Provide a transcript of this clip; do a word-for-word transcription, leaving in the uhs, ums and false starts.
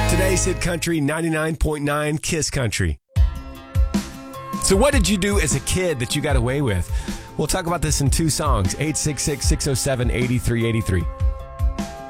Today's Hit Country ninety-nine point nine Kiss Country. So what did you do as a kid that you got away with? We'll talk about this in two songs. eight six six, six oh seven, eight three eight three.